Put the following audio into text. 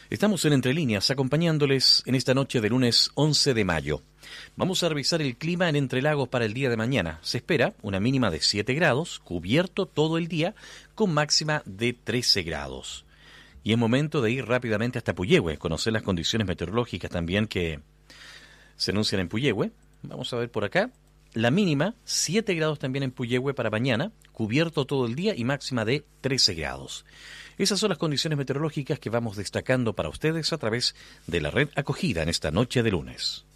Estamos en Entre Líneas, acompañándoles en esta noche de lunes 11 de mayo. Vamos a revisar el clima en Entre Lagos para el día de mañana. Se espera una mínima de 7 grados, cubierto todo el día, con máxima de 13 grados. Y es momento de ir rápidamente hasta Puyehue, conocer las condiciones meteorológicas también que se anuncian en Puyehue. Vamos a ver por acá. La mínima, 7 grados también en Puyehue para mañana, cubierto todo el día y máxima de 13 grados. Esas son las condiciones meteorológicas que vamos destacando para ustedes a través de la red acogida en esta noche de lunes.